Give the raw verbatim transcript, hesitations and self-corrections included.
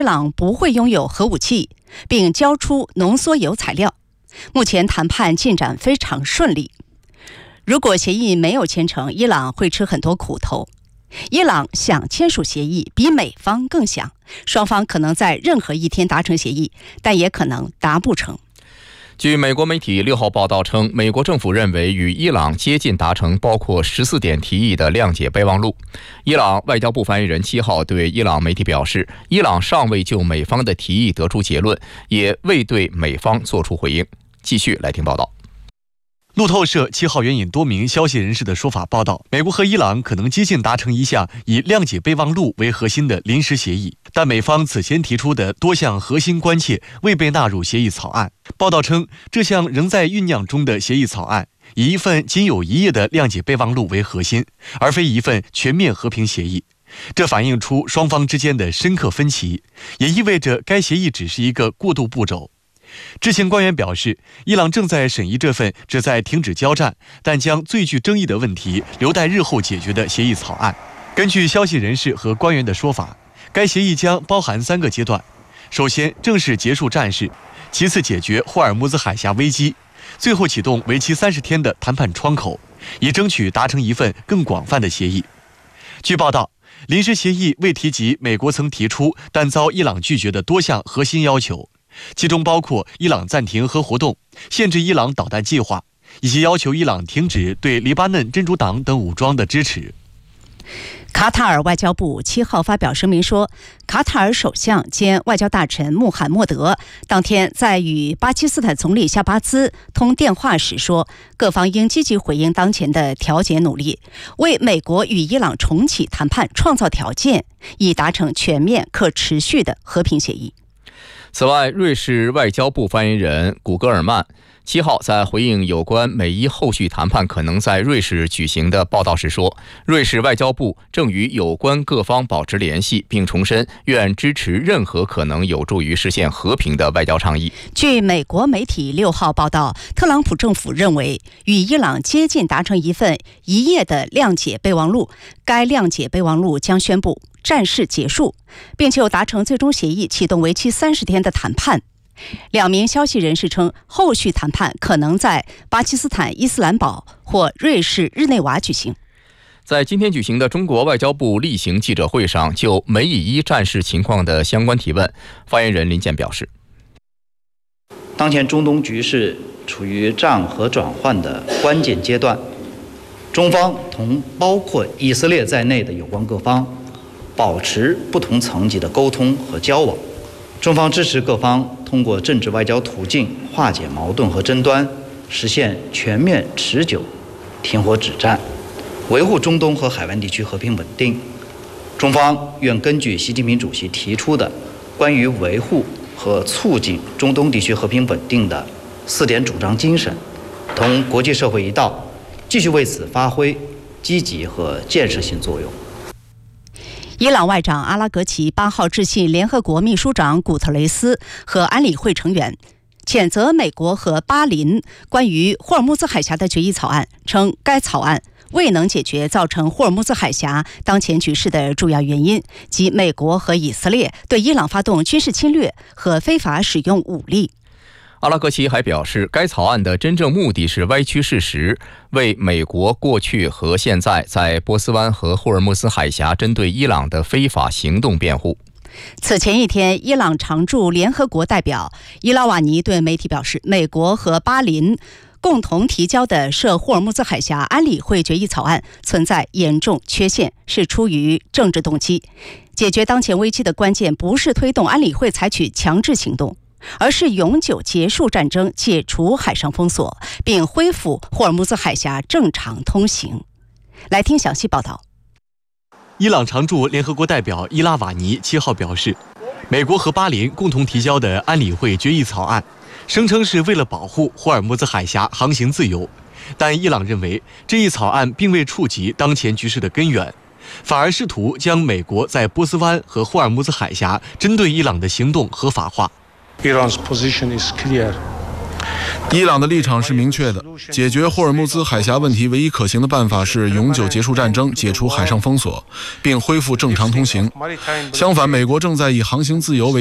伊朗不会拥有核武器，并交出浓缩铀材料。目前谈判进展非常顺利。如果协议没有签成，伊朗会吃很多苦头。伊朗想签署协议，比美方更想，双方可能在任何一天达成协议，但也可能达不成。 据美国媒体六号报道称，美国政府认为与伊朗接近达成包括十四点提议的谅解备忘录。伊朗外交部发言人七号对伊朗媒体表示，伊朗尚未就美方的提议得出结论，也未对美方作出回应。继续来听报道。 路透社七号援引多名消息人士的说法报道，美国和伊朗可能接近达成一项以谅解备忘录为核心的临时协议，但美方此前提出的多项核心关切未被纳入协议草案。报道称，这项仍在酝酿中的协议草案以一份仅有一页的谅解备忘录为核心，而非一份全面和平协议。这反映出双方之间的深刻分歧，也意味着该协议只是一个过渡步骤。知情官员表示，伊朗正在审议这份旨在停止交战，但将最具争议的问题留待日后解决的协议草案。根据消息人士和官员的说法，该协议将包含三个阶段：首先，正式结束战事；其次，解决霍尔木兹海峡危机；最后，启动为期三十天的谈判窗口，以争取达成一份更广泛的协议。据报道，临时协议未提及美国曾提出但遭伊朗拒绝的多项核心要求，其中包括伊朗暂停核活动、限制伊朗导弹计划，以及要求伊朗停止对黎巴嫩真主党等武装的支持。 卡塔尔外交部七号发表声明说，卡塔尔首相兼外交大臣穆罕默德当天在与巴基斯坦总理夏巴兹通电话时说，各方应积极回应当前的调解努力，为美国与伊朗重启谈判创造条件，以达成全面可持续的和平协议。 此外，瑞士外交部发言人古格尔曼七号在回应有关美伊后续谈判可能在瑞士举行的报道时说，瑞士外交部正与有关各方保持联系，并重申愿支持任何可能有助于实现和平的外交倡议。 据美国媒体六号报道，特朗普政府认为与伊朗接近达成一份一页的谅解备忘录，该谅解备忘录将宣布战事结束，并就达成最终协议启动为期三十天的谈判。两名消息人士称，后续谈判可能在巴基斯坦伊斯兰堡或瑞士日内瓦举行。 在今天举行的中国外交部例行记者会上，就美以伊战事情况的相关提问，发言人林健表示， 当前中东局势处于战和转换的关键阶段，中方同包括以色列在内的有关各方保持不同层级的沟通和交往。中方支持各方通过政治外交途径化解矛盾和争端，实现全面持久停火止战，维护中东和海湾地区和平稳定。中方愿根据习近平主席提出的关于维护和促进中东地区和平稳定的四点主张精神，同国际社会一道，继续为此发挥积极和建设性作用。 伊朗外长阿拉格齐八号致信联合国秘书长古特雷斯和安理会成员，谴责美国和巴林关于霍尔木兹海峡的决议草案，称该草案未能解决造成霍尔木兹海峡当前局势的主要原因，即美国和以色列对伊朗发动军事侵略和非法使用武力。 阿拉格齐还表示，该草案的真正目的是歪曲事实，为美国过去和现在在波斯湾和霍尔木兹海峡针对伊朗的非法行动辩护。 此前一天，伊朗常驻联合国代表伊拉瓦尼对媒体表示，美国和巴林共同提交的涉霍尔木兹海峡安理会决议草案存在严重缺陷，是出于政治动机。解决当前危机的关键不是推动安理会采取强制行动，而是永久结束战争，解除海上封锁，并恢复霍尔木兹海峡正常通行。来听详细报道。 伊朗常驻联合国代表伊拉瓦尼七号表示，美国和巴林共同提交的安理会决议草案声称是为了保护霍尔木兹海峡航行自由，但伊朗认为这一草案并未触及当前局势的根源，反而试图将美国在波斯湾和霍尔木兹海峡针对伊朗的行动合法化。 Iran's position is clear. 伊朗的立场是明确的，解决霍尔木兹海峡问题唯一可行的办法是永久结束战争，解除海上封锁，并恢复正常通行。相反，美国正在以航行自由为